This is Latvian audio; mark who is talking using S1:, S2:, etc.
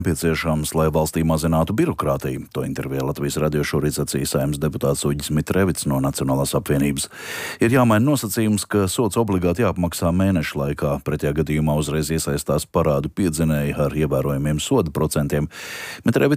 S1: Pieciešams, lai valstī mazinātu birokrātiju. To intervijā Latvijas radio šorīt sacīja Saeimas deputāts Uģis Mitrevits no Nacionālās apvienības. Ir jāmaina nosacījums, ka sods obligāti jāapmaksā mēneša laikā. Pretējā gadījumā uzreiz iesaistās parādu piedzinēji ar ievērojumiem soda procentiem. Mitrevits